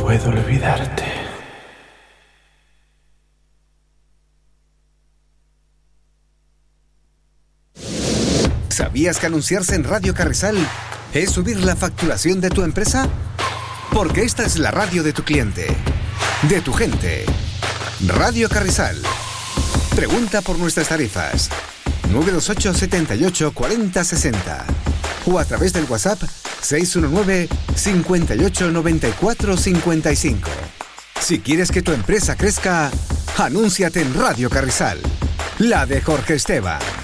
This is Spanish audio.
puedo olvidarte. ¿Sabías que anunciarse en Radio Carrizal es subir la facturación de tu empresa? Porque esta es la radio de tu cliente, de tu gente. Radio Carrizal. Pregunta por nuestras tarifas. 928 78 40 60 o a través del WhatsApp 619 58 94 55. Si quieres que tu empresa crezca, anúnciate en Radio Carrizal, la de Jorge Esteban.